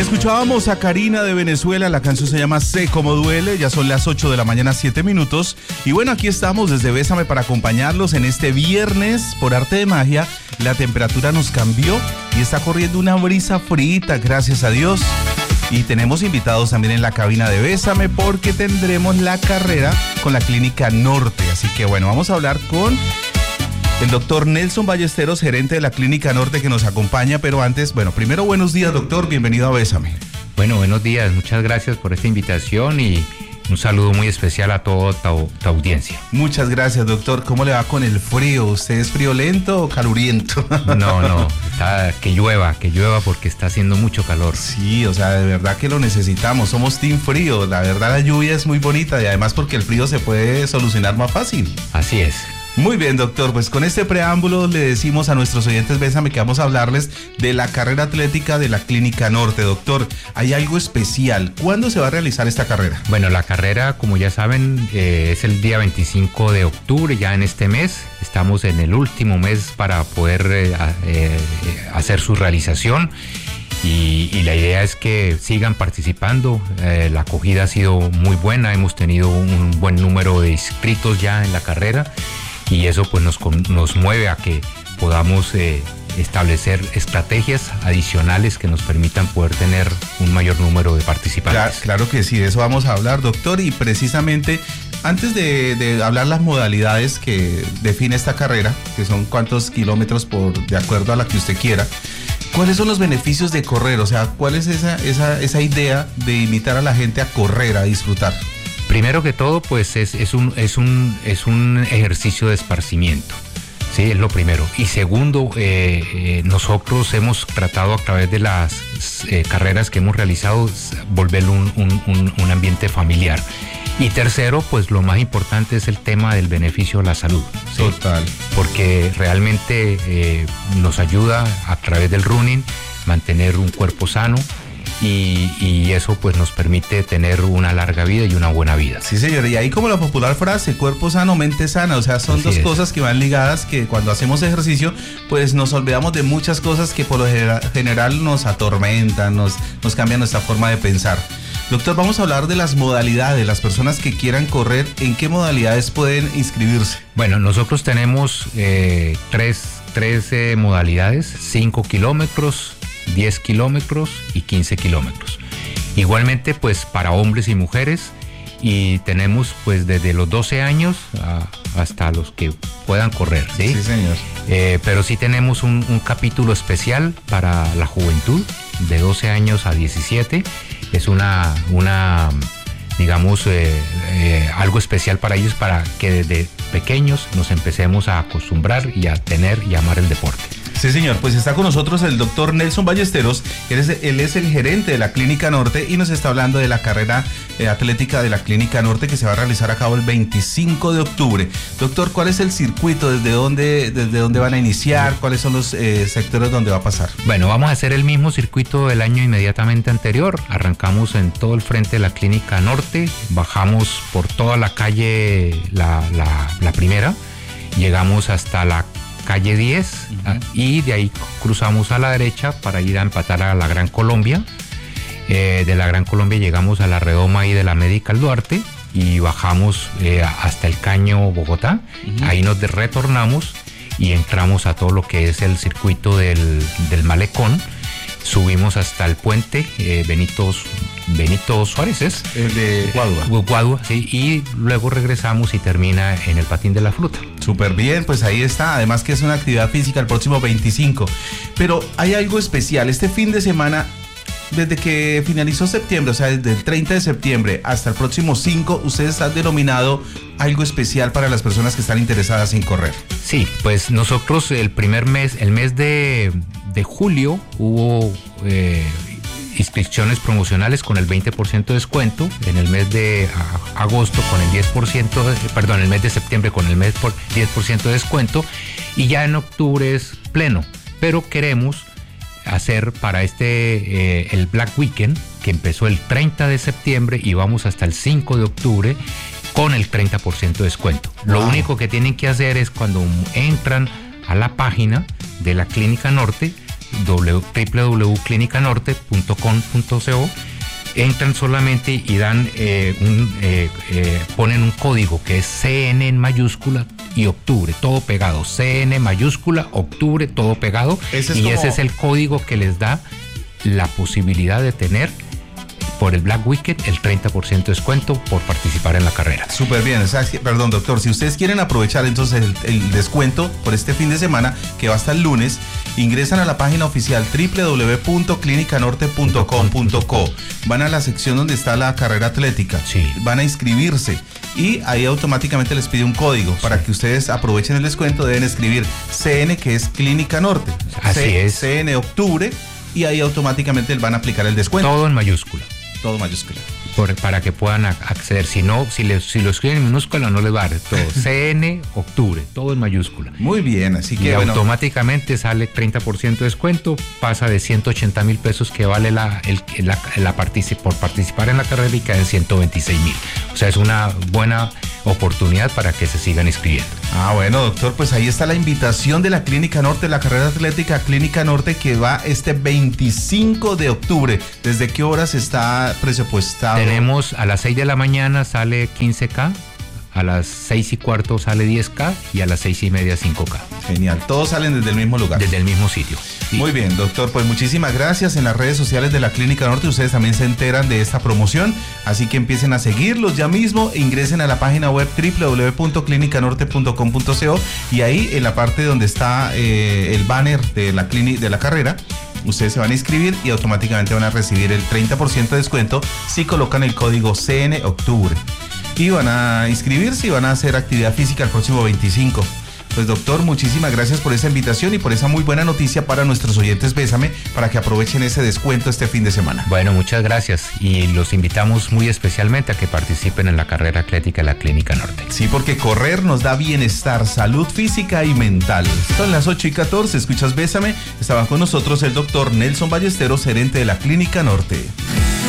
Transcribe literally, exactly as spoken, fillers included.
Escuchábamos a Karina de Venezuela, la canción se llama Sé Cómo Duele, ya son las ocho de la mañana, siete minutos. Y bueno, aquí estamos desde Bésame para acompañarlos en este viernes. Por arte de magia, la temperatura nos cambió y está corriendo una brisa frita, gracias a Dios. Y tenemos invitados también en la cabina de Bésame porque tendremos la carrera con la Clínica Norte. Así que bueno, vamos a hablar con el doctor Nelson Ballesteros, gerente de la Clínica Norte, que nos acompaña, pero antes, bueno, primero buenos días, doctor, bienvenido a Bésame. Bueno, buenos días, muchas gracias por esta invitación y un saludo muy especial a toda tu, tu audiencia. Muchas gracias, doctor. ¿Cómo le va con el frío? ¿Usted es friolento o caluriento? No, no, está, que llueva, que llueva porque está haciendo mucho calor. Sí, o sea, de verdad que lo necesitamos, somos team frío, la verdad la lluvia es muy bonita y además porque el frío se puede solucionar más fácil. Así es. Muy bien, doctor, pues con este preámbulo le decimos a nuestros oyentes Bésame que vamos a hablarles de la carrera atlética de la Clínica Norte. Doctor, hay algo especial. ¿Cuándo se va a realizar esta carrera? Bueno, la carrera, como ya saben, eh, es el día veinticinco de octubre, ya en este mes. Estamos en el último mes para poder eh, eh, hacer su realización. Y, y la idea es que sigan participando. Eh, la acogida ha sido muy buena, hemos tenido un buen número de inscritos ya en la carrera. Y eso pues nos, nos mueve a que podamos eh, establecer estrategias adicionales que nos permitan poder tener un mayor número de participantes. Claro, claro que sí, de eso vamos a hablar, doctor. Y precisamente antes de, de hablar las modalidades que define esta carrera, que son cuántos kilómetros por de acuerdo a la que usted quiera, ¿cuáles son los beneficios de correr? O sea, ¿cuál es esa, esa, esa idea de invitar a la gente a correr, a disfrutar? Primero que todo, pues es, es, un, es, un, es un ejercicio de esparcimiento, ¿sí? Es lo primero. Y segundo, eh, eh, nosotros hemos tratado a través de las eh, carreras que hemos realizado volverlo un, un, un, un ambiente familiar. Y tercero, pues lo más importante es el tema del beneficio a la salud, ¿sí? Total. Porque realmente eh, nos ayuda a través del running mantener un cuerpo sano. Y, y eso pues nos permite tener una larga vida y una buena vida. Sí, señor, y ahí como la popular frase, cuerpo sano, mente sana, o sea, son Así dos es. cosas que van ligadas, que cuando hacemos ejercicio pues nos olvidamos de muchas cosas que por lo general nos atormentan, nos, nos cambian nuestra forma de pensar. Doctor, vamos a hablar de las modalidades, las personas que quieran correr, ¿en qué modalidades pueden inscribirse? Bueno, nosotros tenemos eh, tres, tres eh, modalidades, cinco kilómetros, diez kilómetros y quince kilómetros. Igualmente pues para hombres y mujeres, y tenemos pues desde los doce años a, hasta los que puedan correr, ¿sí? Sí, señor. Eh, pero sí tenemos un, un capítulo especial para la juventud de doce años a diecisiete. Es una, una digamos, eh, eh, algo especial para ellos, para que desde pequeños nos empecemos a acostumbrar y a tener y amar el deporte. Sí, señor, pues está con nosotros el doctor Nelson Ballesteros, él es, él es el gerente de la Clínica Norte y nos está hablando de la carrera eh, atlética de la Clínica Norte que se va a realizar a cabo el veinticinco de octubre. Doctor, ¿cuál es el circuito? ¿Desde dónde, desde dónde van a iniciar? ¿Cuáles son los eh, sectores donde va a pasar? Bueno, vamos a hacer el mismo circuito del año inmediatamente anterior. Arrancamos en todo el frente de la Clínica Norte, bajamos por toda la calle, la, la, la primera, llegamos hasta la calle diez, uh-huh. Y de ahí cruzamos a la derecha para ir a empatar a la Gran Colombia. Eh, de la Gran Colombia llegamos a la redoma y de la Medical Duarte y bajamos eh, hasta el Caño Bogotá. Uh-huh. Ahí nos retornamos y entramos a todo lo que es el circuito del, del Malecón. Subimos hasta el puente eh, Benito, Benito Suárez, ¿es? El de Guadua. Guadua, sí, y luego regresamos y termina en el Patín de la Fruta. Súper bien, pues ahí está, además que es una actividad física el próximo veinticinco. Pero hay algo especial, este fin de semana, desde que finalizó septiembre, o sea, desde el treinta de septiembre hasta el próximo cinco, ustedes han denominado algo especial para las personas que están interesadas en correr. Sí, pues nosotros el primer mes, el mes de, de julio, hubo eh, inscripciones promocionales con el veinte por ciento de descuento, en el mes de a, agosto con el diez por ciento, de, perdón, el mes de septiembre con el mes por diez por ciento de descuento, y ya en octubre es pleno, pero queremos hacer para este eh, el Black Weekend, que empezó el treinta de septiembre y vamos hasta el cinco de octubre con el treinta por ciento de descuento. Wow. Lo único que tienen que hacer es, cuando entran a la página de la Clínica Norte, w w w punto clínica norte punto com punto co. Entran solamente y dan eh, un, eh, eh, ponen un código que es C N en mayúscula y octubre, todo pegado. C N mayúscula, octubre, todo pegado. Ese es y como... ese es el código que les da la posibilidad de tener por el Black Weekend el treinta por ciento de descuento por participar en la carrera. Súper bien, o sea, perdón doctor, si ustedes quieren aprovechar entonces el, el descuento por este fin de semana que va hasta el lunes, ingresan a la página oficial w w w punto clínica norte punto com punto co, van a la sección donde está la carrera atlética, sí. van a inscribirse y ahí automáticamente les pide un código, sí. Para que ustedes aprovechen el descuento deben escribir C N, que es Clínica Norte, así C es, C N octubre, y ahí automáticamente les van a aplicar el descuento. Todo en mayúscula. Todo mayúscula. Por, para que puedan acceder. Si no, si, les, si lo escriben en minúscula no les va a dar todo. C N octubre, todo en mayúscula. Muy bien, así que y bueno, automáticamente sale treinta por ciento de descuento, pasa de ciento ochenta mil pesos que vale la, el, la, la particip, por participar en la carrera y cae en ciento veintiséis mil. O sea, es una buena oportunidad para que se sigan inscribiendo. Ah, bueno, doctor, pues ahí está la invitación de la Clínica Norte, la carrera atlética Clínica Norte, que va este veinticinco de octubre. ¿Desde qué horas está presupuestado? Tenemos a las seis de la mañana sale quince K, a las seis y cuarto sale diez K y a las seis y media cinco K. Genial, todos salen desde el mismo lugar. Desde el mismo sitio. Sí. Muy bien, doctor, pues muchísimas gracias. En las redes sociales de la Clínica Norte ustedes también se enteran de esta promoción, así que empiecen a seguirlos ya mismo, e ingresen a la página web w w w punto clínica norte punto com punto co y ahí en la parte donde está eh, el banner de la, de la carrera, ustedes se van a inscribir y automáticamente van a recibir el treinta por ciento de descuento si colocan el código C N octubre. Y van a inscribirse y van a hacer actividad física el próximo veinticinco. Pues doctor, muchísimas gracias por esa invitación y por esa muy buena noticia para nuestros oyentes Bésame, para que aprovechen ese descuento este fin de semana. Bueno, muchas gracias y los invitamos muy especialmente a que participen en la carrera atlética de la Clínica Norte. Sí, porque correr nos da bienestar, salud física y mental. Son las ocho y catorce, escuchas Bésame, estaban con nosotros el doctor Nelson Ballesteros, gerente de la Clínica Norte.